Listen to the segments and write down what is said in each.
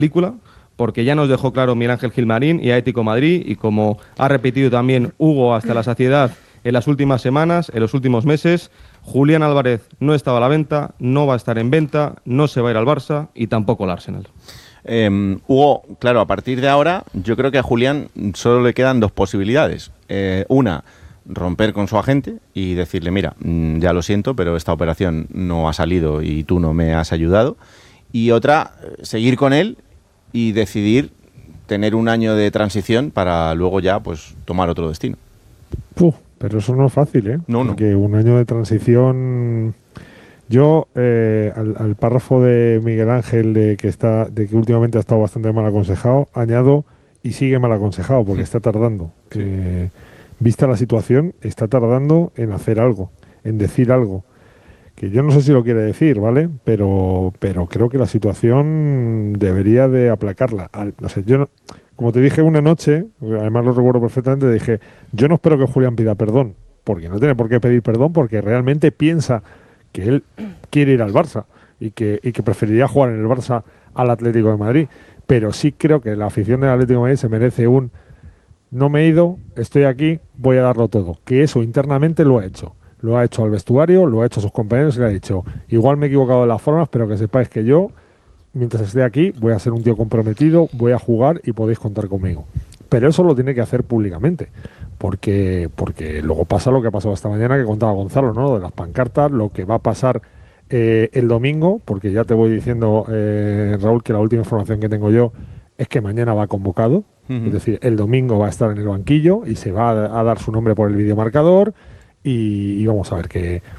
película, porque ya nos dejó claro Miguel Ángel Gilmarín y Atlético de Madrid, y como ha repetido también Hugo hasta la saciedad en las últimas semanas, en los últimos meses, Julián Álvarez no estaba a la venta, no va a estar en venta, no se va a ir al Barça y tampoco al Arsenal. Hugo, claro, a partir de ahora yo creo que a Julián solo le quedan dos posibilidades. Una, romper con su agente y decirle, mira, ya lo siento, pero esta operación no ha salido y tú no me has ayudado. Y otra, seguir con él y decidir tener un año de transición para luego ya pues tomar otro destino. Pero eso no es fácil, ¿eh? No. Porque un año de transición... Yo, al párrafo de Miguel Ángel de que últimamente ha estado bastante mal aconsejado, añado y sigue mal aconsejado porque está tardando. Sí. Vista la situación, está tardando en hacer algo, en decir algo. Que yo no sé si lo quiere decir, ¿vale? Pero creo que la situación debería de aplacarla. No sé, como te dije una noche, además lo recuerdo perfectamente, dije, yo no espero que Julián pida perdón, porque no tiene por qué pedir perdón, porque realmente piensa que él quiere ir al Barça y que preferiría jugar en el Barça al Atlético de Madrid. Pero sí creo que la afición del Atlético de Madrid se merece no me he ido, estoy aquí, voy a darlo todo. Que eso internamente lo ha hecho. Lo ha hecho al vestuario, lo ha hecho a sus compañeros y le ha dicho, igual me he equivocado de las formas, pero que sepáis que yo, mientras esté aquí, voy a ser un tío comprometido, voy a jugar y podéis contar conmigo. Pero eso lo tiene que hacer públicamente, porque luego pasa lo que ha pasado esta mañana que contaba Gonzalo, ¿no? De las pancartas, lo que va a pasar el domingo, porque ya te voy diciendo, Raúl, que la última información que tengo yo es que mañana va convocado, es decir, el domingo va a estar en el banquillo y se va a dar su nombre por el videomarcador. Y vamos a ver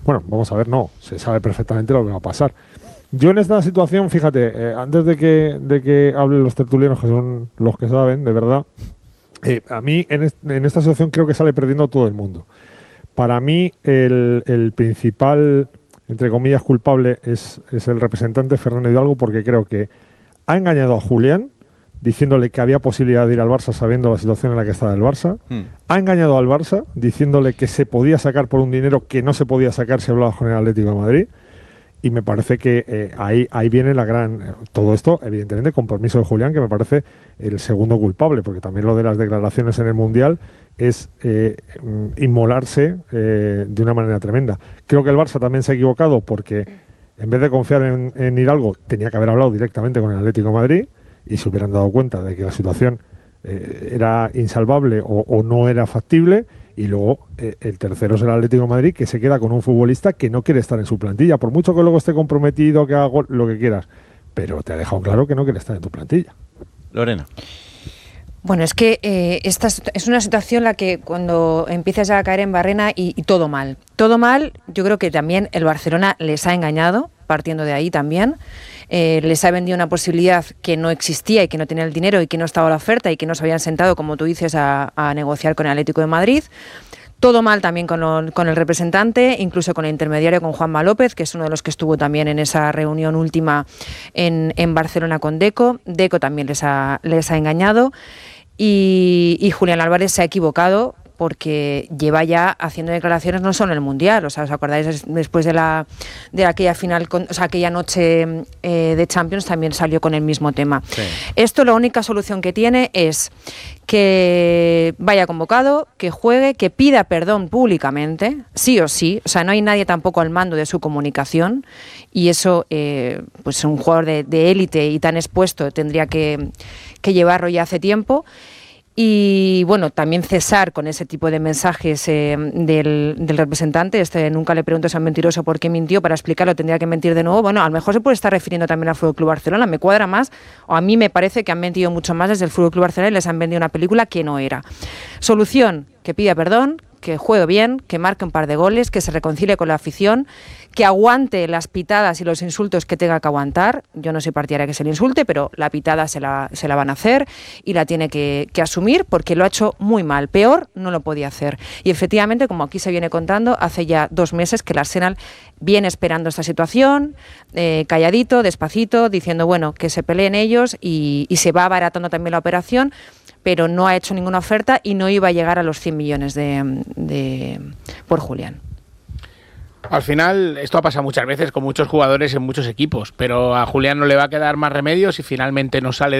se sabe perfectamente lo que va a pasar. Yo en esta situación, fíjate, antes de que hablen los tertulianos, que son los que saben, de verdad, a mí en esta situación creo que sale perdiendo todo el mundo. Para mí el principal, entre comillas, culpable es el representante Fernando Hidalgo, porque creo que ha engañado a Julián, diciéndole que había posibilidad de ir al Barça sabiendo la situación en la que estaba el Barça. Ha engañado al Barça diciéndole que se podía sacar por un dinero que no se podía sacar si hablaba con el Atlético de Madrid. Y me parece que ahí viene todo esto, evidentemente, con permiso de Julián, que me parece el segundo culpable, porque también lo de las declaraciones en el Mundial es inmolarse de una manera tremenda. Creo que el Barça también se ha equivocado porque en vez de confiar en Hidalgo, tenía que haber hablado directamente con el Atlético de Madrid y se hubieran dado cuenta de que la situación era insalvable o no era factible. Y luego el tercero es el Atlético de Madrid, que se queda con un futbolista que no quiere estar en su plantilla, por mucho que luego esté comprometido, que haga lo que quieras, pero te ha dejado claro que no quiere estar en tu plantilla. Lorena. Bueno, es que esta es una situación en la que cuando empiezas a caer en barrena y todo mal, yo creo que también el Barcelona les ha engañado, partiendo de ahí también. Les ha vendido una posibilidad que no existía y que no tenía el dinero y que no estaba a la oferta y que no se habían sentado, como tú dices, a negociar con el Atlético de Madrid. Todo mal también con el representante, incluso con el intermediario, con Juanma López, que es uno de los que estuvo también en esa reunión última en Barcelona con Deco. Deco también les ha engañado y Julián Álvarez se ha equivocado, porque lleva ya haciendo declaraciones no solo en el Mundial, o sea, ¿os acordáis? Después de aquella final, aquella noche de Champions también salió con el mismo tema. Sí. Esto, la única solución que tiene es que vaya convocado, que juegue, que pida perdón públicamente, sí o sí, o sea, no hay nadie tampoco al mando de su comunicación, y eso, pues un jugador de élite y tan expuesto tendría que llevarlo ya hace tiempo. Y bueno, también cesar con ese tipo de mensajes del representante. Nunca le pregunto a ese mentiroso por qué mintió, para explicarlo tendría que mentir de nuevo. Bueno, a lo mejor se puede estar refiriendo también al Fútbol Club Barcelona, me cuadra más, o a mí me parece que han mentido mucho más desde el Fútbol Club Barcelona y les han vendido una película que no era. Solución, que pida perdón, que juegue bien, que marque un par de goles, que se reconcilie con la afición, que aguante las pitadas y los insultos que tenga que aguantar. Yo no soy partidaria que se le insulte, pero la pitada se la van a hacer y la tiene que asumir, porque lo ha hecho muy mal. Peor no lo podía hacer. Y efectivamente, como aquí se viene contando, hace ya 2 meses que el Arsenal viene esperando esta situación, calladito, despacito, diciendo, bueno, que se peleen ellos y se va abaratando también la operación, pero no ha hecho ninguna oferta y no iba a llegar a los 100 millones por Julián. Al final, esto ha pasado muchas veces con muchos jugadores en muchos equipos, pero a Julián no le va a quedar más remedio si finalmente no sale